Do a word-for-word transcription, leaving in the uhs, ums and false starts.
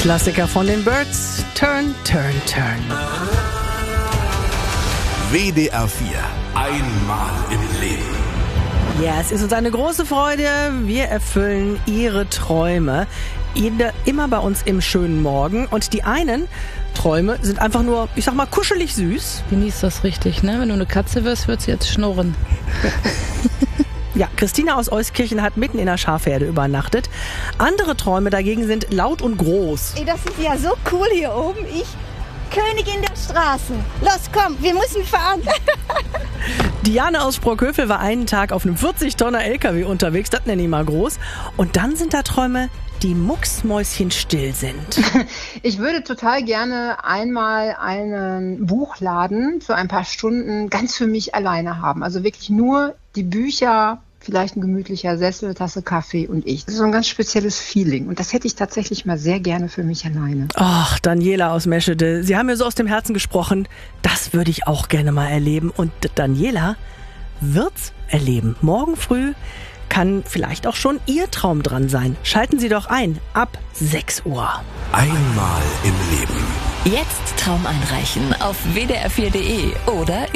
Klassiker von den Byrds, Turn, Turn, Turn. W D R vier, einmal im Leben. Ja, es ist uns eine große Freude. Wir erfüllen Ihre Träume. Immer bei uns im schönen Morgen. Und die einen Träume sind einfach nur, ich sag mal, kuschelig süß. Genieß das richtig, ne? Wenn du eine Katze wirst, wird sie jetzt schnurren. Ja, Christina aus Euskirchen hat mitten in der Schafherde übernachtet. Andere Träume dagegen sind laut und groß. Ey, das ist ja so cool hier oben. Ich, Königin der Straßen. Los, komm, wir müssen fahren. Diane aus Sprockhövel war einen Tag auf einem vierzig Tonner L K W unterwegs, das nenne ich mal groß. Und dann sind da Träume, die mucksmäuschenstill sind. Ich würde total gerne einmal einen Buchladen für ein paar Stunden ganz für mich alleine haben. Also wirklich nur die Bücher, vielleicht ein gemütlicher Sessel, Tasse Kaffee und ich. Das ist so ein ganz spezielles Feeling. Und das hätte ich tatsächlich mal sehr gerne für mich alleine. Ach, Daniela aus Meschede, Sie haben mir so aus dem Herzen gesprochen. Das würde ich auch gerne mal erleben. Und Daniela wird's erleben. Morgen früh kann vielleicht auch schon Ihr Traum dran sein. Schalten Sie doch ein, ab sechs Uhr. Einmal im Leben. Jetzt Traum einreichen auf w d r vier punkt d e oder